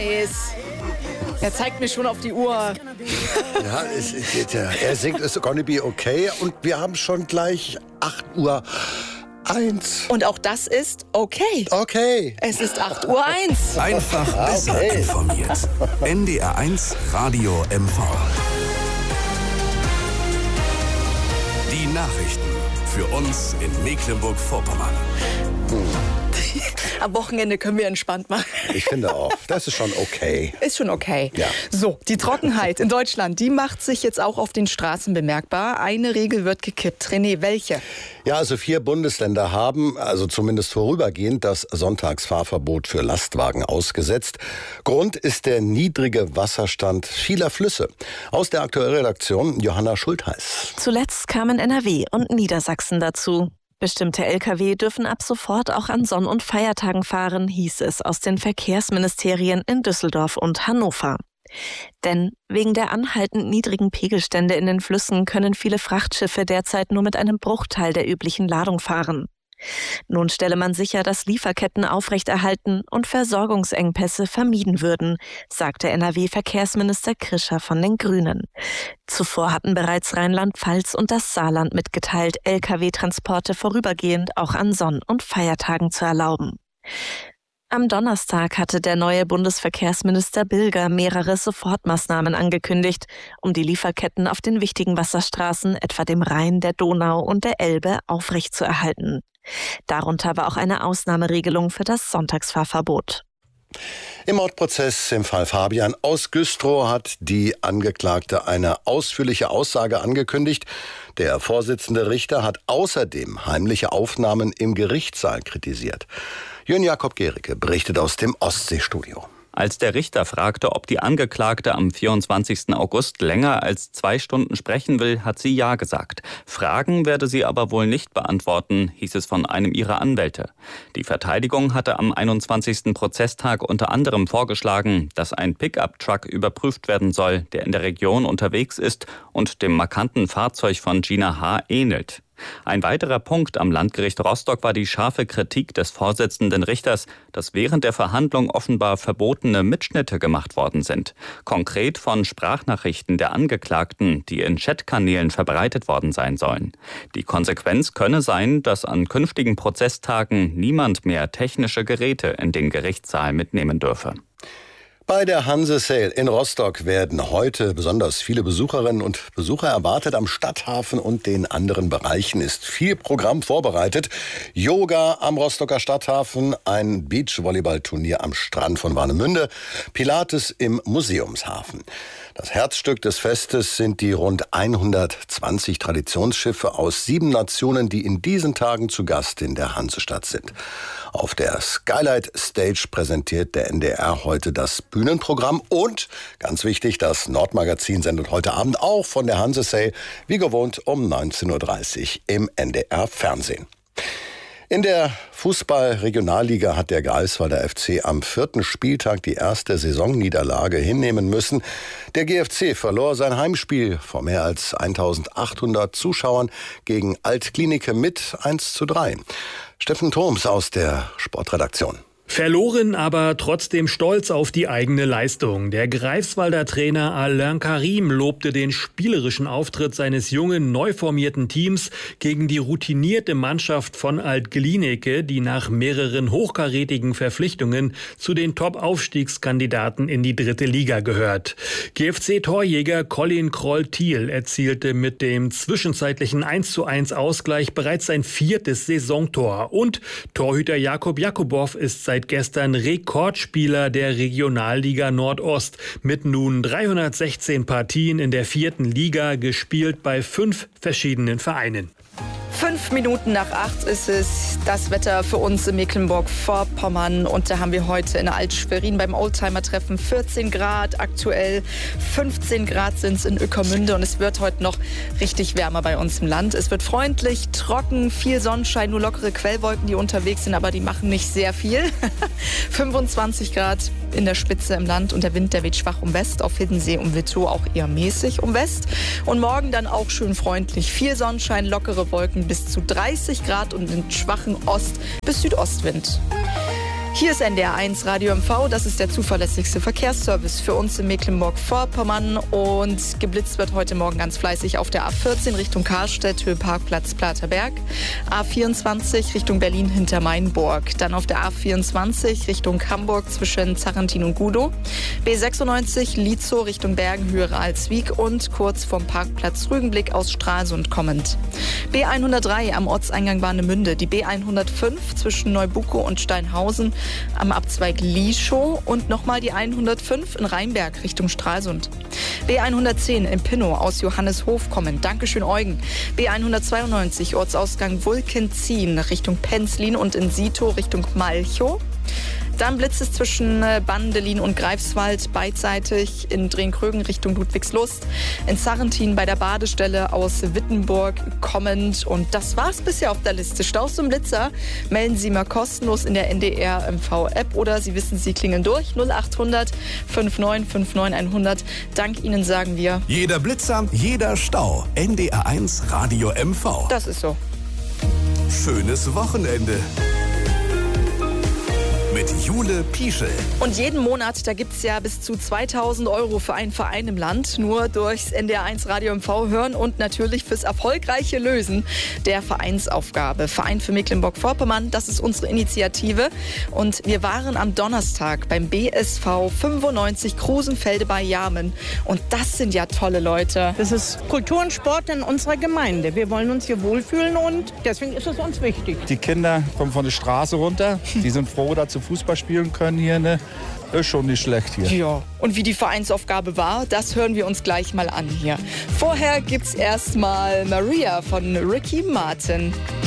Er zeigt mir schon auf die Uhr. Ja, er singt It's Gonna Be Okay und wir haben schon gleich 8:01 Uhr. Und auch das ist okay. Okay. Es ist 8:01 Uhr. Einfach besser informiert. NDR 1 Radio MV. Die Nachrichten für uns in Mecklenburg-Vorpommern. Am Wochenende können wir entspannt machen. Ich finde auch, das ist schon okay. Ist schon okay. Ja. So, die Trockenheit in Deutschland, die macht sich jetzt auch auf den Straßen bemerkbar. Eine Regel wird gekippt. René, welche? Ja, also 4 Bundesländer haben, also zumindest vorübergehend, das Sonntagsfahrverbot für Lastwagen ausgesetzt. Grund ist der niedrige Wasserstand vieler Flüsse. Aus der aktuellen Redaktion Johanna Schultheiß. Zuletzt kamen NRW und Niedersachsen dazu. Bestimmte Lkw dürfen ab sofort auch an Sonn- und Feiertagen fahren, hieß es aus den Verkehrsministerien in Düsseldorf und Hannover. Denn wegen der anhaltend niedrigen Pegelstände in den Flüssen können viele Frachtschiffe derzeit nur mit einem Bruchteil der üblichen Ladung fahren. Nun stelle man sicher, dass Lieferketten aufrechterhalten und Versorgungsengpässe vermieden würden, sagte NRW-Verkehrsminister Krischer von den Grünen. Zuvor hatten bereits Rheinland-Pfalz und das Saarland mitgeteilt, Lkw-Transporte vorübergehend auch an Sonn- und Feiertagen zu erlauben. Am Donnerstag hatte der neue Bundesverkehrsminister Bilger mehrere Sofortmaßnahmen angekündigt, um die Lieferketten auf den wichtigen Wasserstraßen, etwa dem Rhein, der Donau und der Elbe, aufrechtzuerhalten. Darunter war auch eine Ausnahmeregelung für das Sonntagsfahrverbot. Im Mordprozess im Fall Fabian aus Güstrow hat die Angeklagte eine ausführliche Aussage angekündigt. Der Vorsitzende Richter hat außerdem heimliche Aufnahmen im Gerichtssaal kritisiert. Jörn Jakob Gericke berichtet aus dem Ostseestudio. Als der Richter fragte, ob die Angeklagte am 24. August länger als 2 Stunden sprechen will, hat sie ja gesagt. Fragen werde sie aber wohl nicht beantworten, hieß es von einem ihrer Anwälte. Die Verteidigung hatte am 21. Prozesstag unter anderem vorgeschlagen, dass ein Pickup-Truck überprüft werden soll, der in der Region unterwegs ist und dem markanten Fahrzeug von Gina H. ähnelt. Ein weiterer Punkt am Landgericht Rostock war die scharfe Kritik des Vorsitzenden Richters, dass während der Verhandlung offenbar verbotene Mitschnitte gemacht worden sind. Konkret von Sprachnachrichten der Angeklagten, die in Chatkanälen verbreitet worden sein sollen. Die Konsequenz könne sein, dass an künftigen Prozesstagen niemand mehr technische Geräte in den Gerichtssaal mitnehmen dürfe. Bei der Hanse Sale in Rostock werden heute besonders viele Besucherinnen und Besucher erwartet. Am Stadthafen und den anderen Bereichen ist viel Programm vorbereitet. Yoga am Rostocker Stadthafen, ein Beachvolleyballturnier am Strand von Warnemünde, Pilates im Museumshafen. Das Herzstück des Festes sind die rund 120 Traditionsschiffe aus 7 Nationen, die in diesen Tagen zu Gast in der Hansestadt sind. Auf der Skylight Stage präsentiert der NDR heute das Bühnenprogramm und, ganz wichtig, das Nordmagazin sendet heute Abend auch von der Hanse Sale, wie gewohnt um 19.30 Uhr im NDR Fernsehen. In der Fußball-Regionalliga hat der Greifswalder FC am 4. Spieltag die erste Saisonniederlage hinnehmen müssen. Der GFC verlor sein Heimspiel vor mehr als 1800 Zuschauern gegen Altklinike mit 1:3. Steffen Thoms aus der Sportredaktion. Verloren, aber trotzdem stolz auf die eigene Leistung. Der Greifswalder Trainer Alain Karim lobte den spielerischen Auftritt seines jungen, neu formierten Teams gegen die routinierte Mannschaft von Alt-Glienicke, die nach mehreren hochkarätigen Verpflichtungen zu den Top-Aufstiegskandidaten in die 3. Liga gehört. GFC-Torjäger Colin Kroll-Thiel erzielte mit dem zwischenzeitlichen 1:1 Ausgleich bereits sein 4. Saisontor. Und Torhüter Jakub Jakubow ist seit gestern Rekordspieler der Regionalliga Nordost mit nun 316 Partien in der 4. Liga, gespielt bei 5 verschiedenen Vereinen. 5 Minuten nach 8 ist es. Das Wetter für uns in Mecklenburg-Vorpommern. Und da haben wir heute in Alt-Schwerin beim Oldtimer-Treffen 14 Grad. Aktuell 15 Grad sind es in Ueckermünde. Und es wird heute noch richtig wärmer bei uns im Land. Es wird freundlich, trocken, viel Sonnenschein, nur lockere Quellwolken, die unterwegs sind. Aber die machen nicht sehr viel. 25 Grad in der Spitze im Land. Und der Wind, der weht schwach um West. Auf Hiddensee und Wittow auch eher mäßig um West. Und morgen dann auch schön freundlich. Viel Sonnenschein, lockere Wolken bis zu 30 Grad und einen schwachen Ost- bis Südostwind. Hier ist NDR 1 Radio MV, das ist der zuverlässigste Verkehrsservice für uns in Mecklenburg-Vorpommern und geblitzt wird heute Morgen ganz fleißig auf der A14 Richtung Karstedt, Höhe Parkplatz Platerberg, A24 Richtung Berlin hinter Mainburg, dann auf der A24 Richtung Hamburg zwischen Zarrentin und Gudow, B96 Lietzow Richtung Bergen, Höhe Ralswiek und kurz vom Parkplatz Rügenblick aus Stralsund kommend. B103 am Ortseingang Warnemünde, die B105 zwischen Neubukow und Steinhausen am Abzweig Lieschow und nochmal die 105 in Rheinberg Richtung Stralsund. B110 in Pinnow aus Johanneshof kommend. Dankeschön, Eugen. B192 Ortsausgang Wulkenzien Richtung Penzlin und in Sito Richtung Malchow. Dann blitzt es zwischen Bandelin und Greifswald beidseitig in Drehkrögen Richtung Ludwigslust, in Zarrentin bei der Badestelle aus Wittenburg kommend. Und das war's bisher auf der Liste. Staus und Blitzer melden Sie mal kostenlos in der NDR MV-App oder Sie wissen, Sie klingeln durch 0800 5959 100. Dank Ihnen sagen wir: Jeder Blitzer, jeder Stau. NDR 1 Radio MV. Das ist so. Schönes Wochenende. Mit Jule Pieschel. Und jeden Monat, da gibt's ja bis zu 2000 € für einen Verein im Land. Nur durchs NDR 1 Radio MV hören und natürlich fürs erfolgreiche Lösen der Vereinsaufgabe. Verein für Mecklenburg-Vorpommern, das ist unsere Initiative. Und wir waren am Donnerstag beim BSV 95 Krusenfelde bei Jarmen. Und das sind ja tolle Leute. Das ist Kultur und Sport in unserer Gemeinde. Wir wollen uns hier wohlfühlen und deswegen ist es uns wichtig. Die Kinder kommen von der Straße runter. Die sind froh, dass sie Fußball spielen können hier. Ne? Ist schon nicht schlecht hier. Ja, und wie die Vereinsaufgabe war, das hören wir uns gleich mal an hier. Vorher gibt's erstmal Maria von Ricky Martin.